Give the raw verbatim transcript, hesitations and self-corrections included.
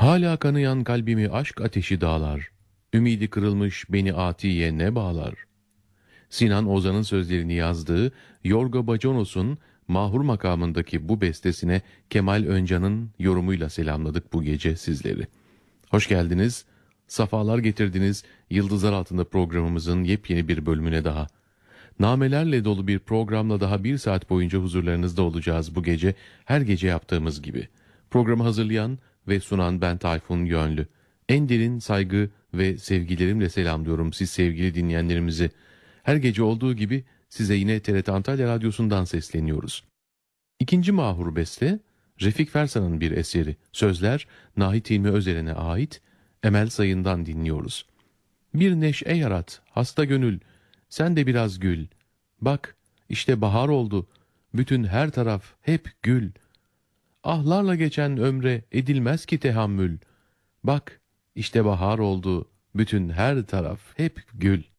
Hala kanayan kalbimi aşk ateşi dağlar. Ümidi kırılmış beni atiye ne bağlar? Sinan Ozan'ın sözlerini yazdığı Yorgo Baconos'un Mahur makamındaki bu bestesine Kemal Öncan'ın yorumuyla selamladık bu gece sizleri. Hoş geldiniz, safalar getirdiniz Yıldızlar Altında programımızın yepyeni bir bölümüne daha. Namelerle dolu bir programla daha bir saat boyunca huzurlarınızda olacağız bu gece, her gece yaptığımız gibi. Programı hazırlayan ve sunan ben Tayfun Yönlü. En derin saygı ve sevgilerimle selamlıyorum siz sevgili dinleyenlerimizi. Her gece olduğu gibi size yine T R T Antalya Radyosu'ndan sesleniyoruz. İkinci mahur beste, Refik Fersan'ın bir eseri. Sözler Nahit Hilmi Özeren'e ait, Emel Sayın'dan dinliyoruz. Bir neşe yarat, hasta gönül, sen de biraz gül. Bak, işte bahar oldu, bütün her taraf hep gül. Ahlarla geçen ömre edilmez ki tehammül. Bak, işte bahar oldu, bütün her taraf hep gül.